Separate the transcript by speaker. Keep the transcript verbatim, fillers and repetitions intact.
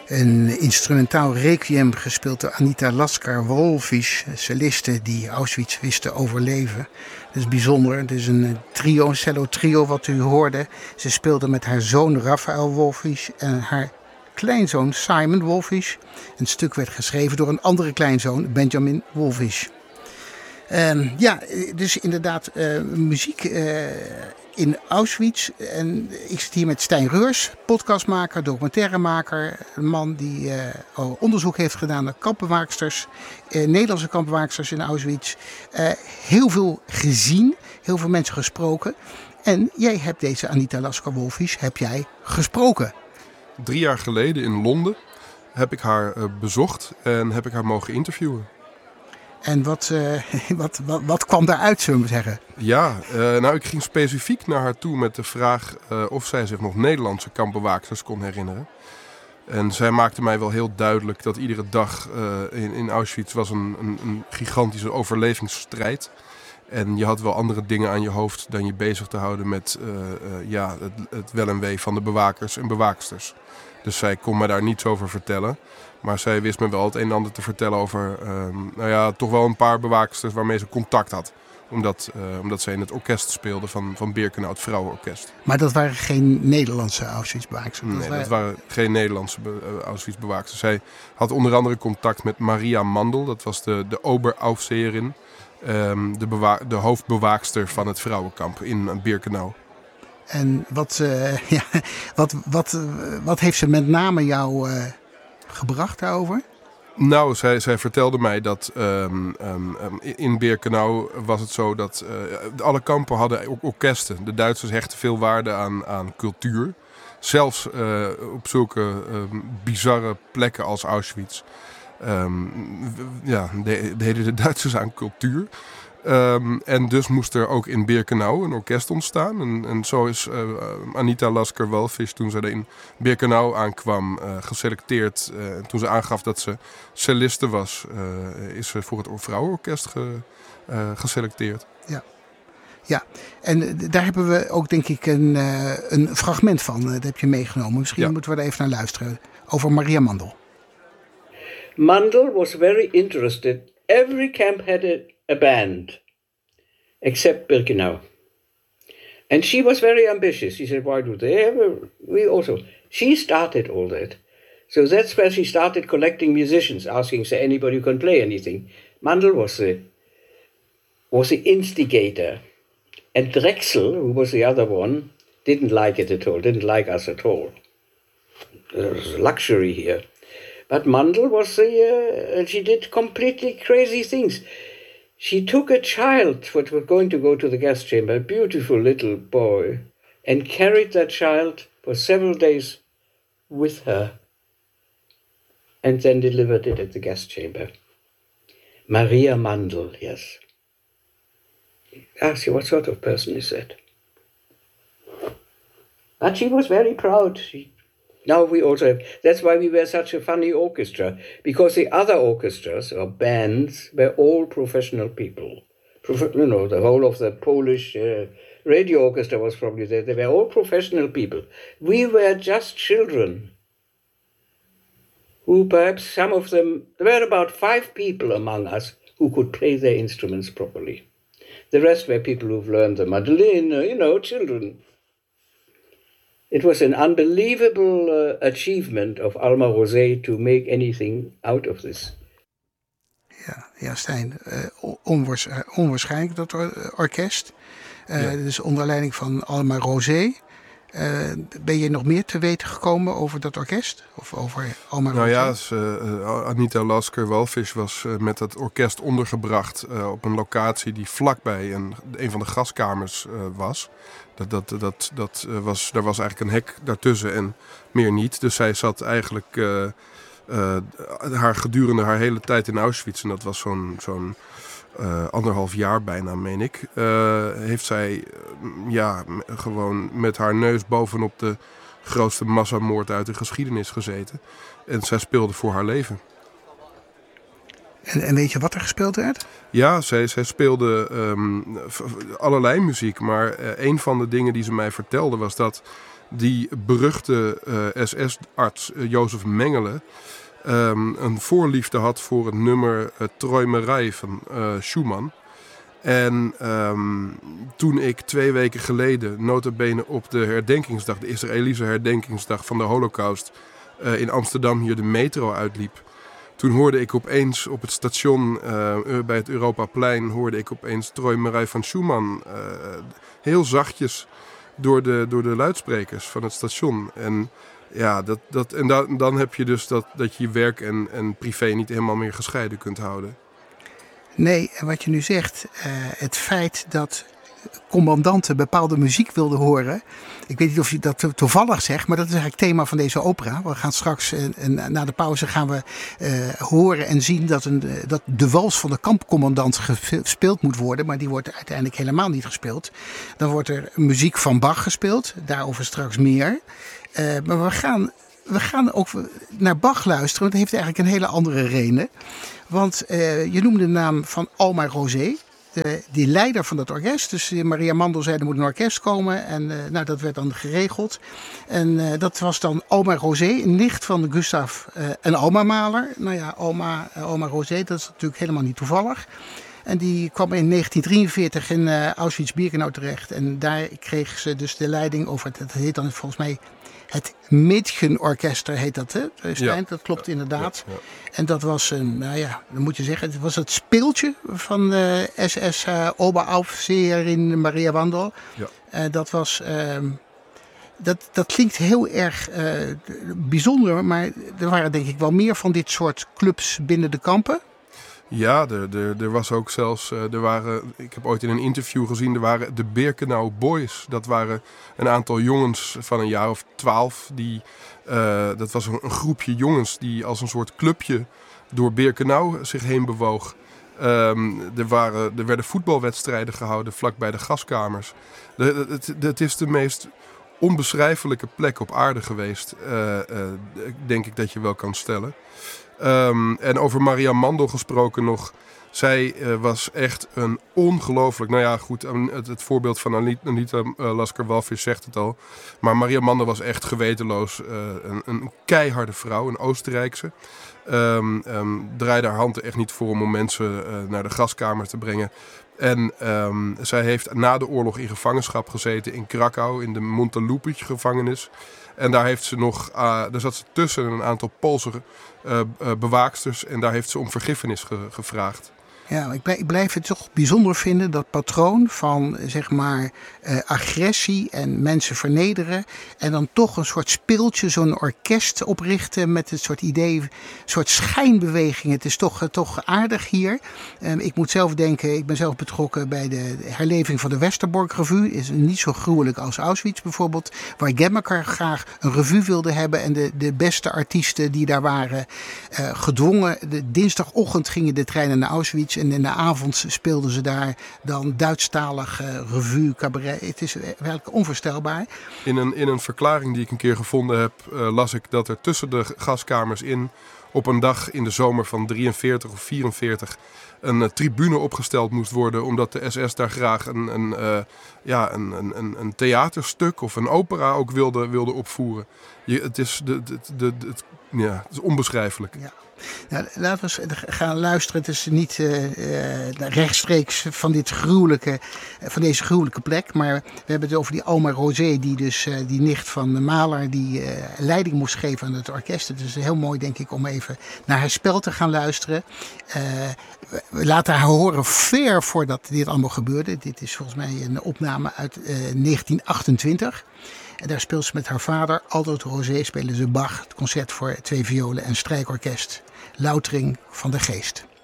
Speaker 1: Een instrumentaal requiem gespeeld door Anita Laskar-Wolfisch, celliste die Auschwitz wist te overleven. Dat is bijzonder. Het is een trio, een cello trio wat u hoorde. Ze speelde met haar zoon Raphael Wolfisch en haar kleinzoon Simon Wolfisch. Een stuk werd geschreven door een andere kleinzoon, Benjamin Wolfisch. Um, ja, dus inderdaad uh, muziek uh, in Auschwitz. En ik zit hier met Stijn Reurs, podcastmaker, documentairemaker. Een man die uh, onderzoek heeft gedaan naar kampbewaaksters, uh, Nederlandse kampbewaaksters in Auschwitz. Uh, heel veel gezien, heel veel mensen gesproken. En jij hebt deze Anita Laskar-Wolfisch, heb jij gesproken.
Speaker 2: Drie jaar geleden in Londen heb ik haar uh, bezocht en heb ik haar mogen interviewen.
Speaker 1: En wat, uh, wat, wat, wat kwam daaruit, zullen we zeggen?
Speaker 2: Ja, uh, nou ik ging specifiek naar haar toe met de vraag uh, of zij zich nog Nederlandse kampbewaaksters kon herinneren. En zij maakte mij wel heel duidelijk dat iedere dag uh, in, in Auschwitz was een, een, een gigantische overlevingsstrijd. En je had wel andere dingen aan je hoofd dan je bezig te houden met uh, uh, ja, het, het wel en wee van de bewakers en bewaaksters. Dus zij kon me daar niets over vertellen. Maar zij wist me wel het een en ander te vertellen over uh, nou ja, toch wel een paar bewaaksters waarmee ze contact had. Omdat, uh, omdat zij in het orkest speelde van, van Birkenau, het vrouwenorkest.
Speaker 1: Maar dat waren geen Nederlandse Auschwitz-bewaaksters?
Speaker 2: Nee, dat waren... dat waren geen Nederlandse be- uh, Auschwitz-bewaaksters. Zij had onder andere contact met Maria Mandel. Dat was de, de Oberaufseherin. Um, de, bewa- de hoofdbewaakster van het vrouwenkamp in Birkenau.
Speaker 1: En wat, uh, ja, wat, wat, uh, wat heeft ze met name jou uh, gebracht daarover?
Speaker 2: Nou, zij, zij vertelde mij dat um, um, in Birkenau was het zo dat uh, alle kampen hadden ook orkesten. De Duitsers hechten veel waarde aan, aan cultuur. Zelfs uh, op zulke um, bizarre plekken als Auschwitz. Um, ja, deden de Duitsers aan cultuur. Um, en dus moest er ook in Birkenau een orkest ontstaan. En, en zo is uh, Anita Laskar-Wolfisch, toen ze er in Birkenau aankwam, uh, geselecteerd. Uh, toen ze aangaf dat ze celliste was, uh, is ze voor het vrouwenorkest ge, uh, geselecteerd.
Speaker 1: Ja. Ja, en daar hebben we ook denk ik een, uh, een fragment van. Dat heb je meegenomen. Misschien ja. moeten we er even naar luisteren. Over Maria Mandel.
Speaker 3: Mandel was very interested. Every camp had a, a band, except Birkenau. And she was very ambitious. She said, why do they have a... We also... She started all that. So that's where she started collecting musicians, asking, say, anybody who can play anything. Mandel was the, was the instigator. And Drexel, who was the other one, didn't like it at all, didn't like us at all. There was luxury here. But Mandel was the, uh, she did completely crazy things. She took a child which was going to go to the gas chamber, a beautiful little boy, and carried that child for several days with her, and then delivered it at the gas chamber. Maria Mandel, yes. Ask you, what sort of person is that? But she was very proud. She, Now we also have, that's why we were such a funny orchestra, because the other orchestras or bands were all professional people. Prof, you know, the whole of the Polish uh, radio orchestra was probably there. They were all professional people. We were just children who perhaps some of them, there were about five people among us who could play their instruments properly. The rest were people who've learned the mandolin, you know, children. It was an unbelievable uh, achievement of Alma Rosé to make anything out of this.
Speaker 1: Ja, ja Stijn, uh, onwaars, uh, onwaarschijnlijk dat or- orkest. Uh, ja. Dus onder leiding van Alma Rosé. Uh, ben je nog meer te weten gekomen over dat orkest? Of over Alma Rosé?
Speaker 2: Nou ja, dus, uh, Anita Laskar-Wolfisch was uh, met dat orkest ondergebracht uh, op een locatie die vlakbij een, een van de gaskamers uh, was. Dat, dat, dat, dat was, daar was eigenlijk een hek daartussen en meer niet. Dus zij zat eigenlijk uh, uh, haar gedurende haar hele tijd in Auschwitz. En dat was zo'n, zo'n uh, anderhalf jaar bijna, meen ik. Uh, heeft zij uh, ja, gewoon met haar neus bovenop de grootste massamoord uit de geschiedenis gezeten. En zij speelde voor haar leven.
Speaker 1: En, en weet je wat er gespeeld werd?
Speaker 2: Ja, zij, zij speelde um, allerlei muziek. Maar uh, een van de dingen die ze mij vertelde was dat die beruchte uh, S S-arts uh, Jozef Mengele um, een voorliefde had voor het nummer uh, Träumerei van uh, Schumann. En um, toen ik twee weken geleden, nota bene op de herdenkingsdag, de Israëlische herdenkingsdag van de Holocaust, uh, in Amsterdam hier de metro uitliep. Toen hoorde ik opeens op het station uh, bij het Europaplein, hoorde ik opeens Träumerei van Schumann uh, heel zachtjes door de, door de luidsprekers van het station. En, ja, dat, dat, en da, dan heb je dus dat, dat je je werk en, en privé niet helemaal meer gescheiden kunt houden.
Speaker 1: Nee, en wat je nu zegt, uh, het feit dat commandanten bepaalde muziek wilden horen. Ik weet niet of je dat to- toevallig zegt, maar dat is eigenlijk het thema van deze opera. We gaan straks, uh, uh, na de pauze gaan we uh, horen en zien dat, een, uh, dat de wals van de kampcommandant gespeeld moet worden. Maar die wordt uiteindelijk helemaal niet gespeeld. Dan wordt er muziek van Bach gespeeld, daarover straks meer. Uh, maar we gaan, we gaan ook naar Bach luisteren, want dat heeft eigenlijk een hele andere reden. Want uh, je noemde de naam van Alma Rosé, de, die leider van dat orkest. Dus Maria Mandel zei er moet een orkest komen en uh, nou, dat werd dan geregeld. En uh, dat was dan Alma Rosé, een nicht van Gustav uh, en Alma Mahler. Nou ja, Alma, uh, Alma Rosé, dat is natuurlijk helemaal niet toevallig. En die kwam in negentien drieënveertig in uh, Auschwitz-Birkenau terecht. En daar kreeg ze dus de leiding over, dat heet dan volgens mij het Mädchenorchester heet dat, hè? Stijn, ja, dat klopt ja, inderdaad. Ja, ja. En dat was een, nou ja, dan moet je zeggen, het was het speeltje van de S S uh, Oberaufseherin Maria Mandel. Ja. Uh, dat was, uh, dat, dat klinkt heel erg uh, bijzonder, maar er waren denk ik wel meer van dit soort clubs binnen de kampen.
Speaker 2: Ja, er, er, er was ook zelfs, er waren, ik heb ooit in een interview gezien, er waren de Birkenau Boys. Dat waren een aantal jongens van een jaar of twaalf. Die, uh, dat was een, een groepje jongens die als een soort clubje door Birkenau zich heen bewoog. Um, er, waren, er werden voetbalwedstrijden gehouden vlakbij de gaskamers. De, het, het is de meest onbeschrijfelijke plek op aarde geweest, uh, uh, denk ik dat je wel kan stellen. Um, en over Maria Mandel gesproken nog. Zij uh, was echt een ongelooflijk... Nou ja, goed, het, het voorbeeld van Anita, Anita uh, Lasker-Wallfisch zegt het al. Maar Maria Mandel was echt gewetenloos. Uh, een, een keiharde vrouw, een Oostenrijkse. Um, um, draaide haar hand er echt niet voor om mensen uh, naar de gaskamer te brengen. En um, zij heeft na de oorlog in gevangenschap gezeten in Krakau, in de Montelupic gevangenis. En daar heeft ze nog, uh, daar zat ze tussen een aantal Poolse uh, uh, bewaaksters en daar heeft ze om vergiffenis ge- gevraagd.
Speaker 1: Ja, ik blijf, ik blijf het toch bijzonder vinden, dat patroon van zeg maar uh, agressie en mensen vernederen. En dan toch een soort speeltje, zo'n orkest oprichten met het soort idee, een soort schijnbeweging. Het is toch, uh, toch aardig hier. Um, ik moet zelf denken, ik ben zelf betrokken bij de herleving van de Westerbork Revue. Is niet zo gruwelijk als Auschwitz bijvoorbeeld. Waar Gemmeker graag een revue wilde hebben en de, de beste artiesten die daar waren uh, gedwongen. De dinsdagochtend gingen de treinen naar Auschwitz. En in de avond speelden ze daar dan Duitsstalig uh, revue, cabaret. Het is werkelijk onvoorstelbaar.
Speaker 2: In een, in een verklaring die ik een keer gevonden heb, uh, las ik dat er tussen de gaskamers in op een dag in de zomer van drieënveertig of vierenveertig een uh, tribune opgesteld moest worden, omdat de S S daar graag een, een, uh, ja, een, een, een theaterstuk of een opera ook wilde, wilde opvoeren. Je, het, is de, de, de, de, het, ja, het is onbeschrijfelijk.
Speaker 1: Ja. Nou, laten we eens gaan luisteren. Het is niet uh, uh, rechtstreeks van, dit gruwelijke, van deze gruwelijke plek. Maar we hebben het over die Alma Rosé, die dus uh, die nicht van de Mahler, die uh, leiding moest geven aan het orkest. Het is heel mooi, denk ik, om even naar haar spel te gaan luisteren. Uh, we laten haar horen ver voordat dit allemaal gebeurde. Dit is volgens mij een opname uit uh, negentien achtentwintig. En daar speelt ze met haar vader, Albert Rosé, spelen ze Bach, het concert voor twee violen en strijkorkest, Loutering van de Geest.